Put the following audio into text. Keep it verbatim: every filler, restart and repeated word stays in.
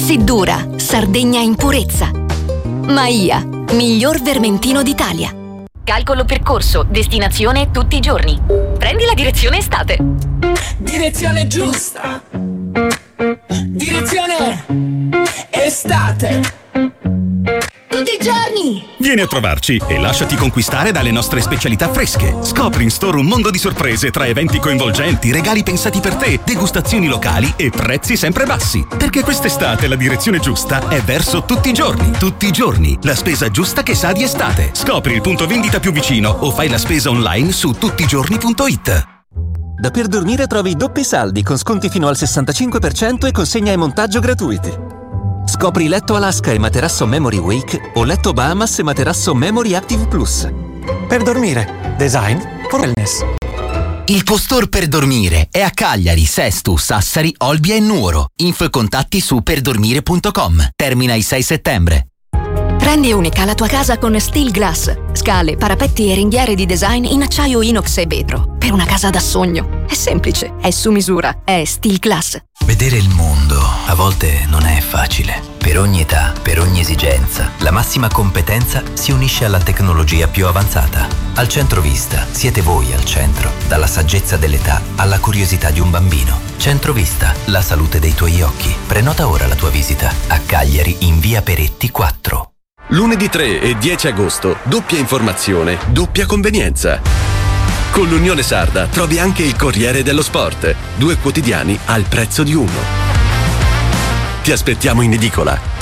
Siddura, Sardegna in purezza. Maia, miglior vermentino d'Italia. Calcolo percorso, destinazione tutti i giorni. Prendi la direzione estate. Direzione giusta. Direzione estate. Tutti i giorni! Vieni a trovarci e lasciati conquistare dalle nostre specialità fresche. Scopri in store un mondo di sorprese tra eventi coinvolgenti, regali pensati per te, degustazioni locali e prezzi sempre bassi. Perché quest'estate la direzione giusta è verso tutti i giorni. Tutti i giorni, la spesa giusta che sa di estate. Scopri il punto vendita più vicino o fai la spesa online su tuttigiorni punto it. Da Per Dormire trovi doppi saldi con sconti fino al sessantacinque per cento e consegna e montaggio gratuiti. Scopri letto Alaska e materasso Memory Wake o letto Bahamas e materasso Memory Active Plus. Per Dormire, design for wellness. Il tuo store per dormire è a Cagliari, Sesto, Sassari, Olbia e Nuoro. Info e contatti su perdormire punto com. Termina il sei settembre. Rendi unica la tua casa con Steel Glass. Scale, parapetti e ringhiere di design in acciaio inox e vetro. Per una casa da sogno. È semplice, è su misura, è Steel Glass. Vedere il mondo a volte non è facile. Per ogni età, per ogni esigenza, la massima competenza si unisce alla tecnologia più avanzata. Al Centrovista siete voi al centro, dalla saggezza dell'età alla curiosità di un bambino. Centrovista, la salute dei tuoi occhi. Prenota ora la tua visita a Cagliari in via Peretti quattro. Lunedì tre e dieci agosto, doppia informazione, doppia convenienza. Con l'Unione Sarda trovi anche il Corriere dello Sport, due quotidiani al prezzo di uno. Ti aspettiamo in edicola.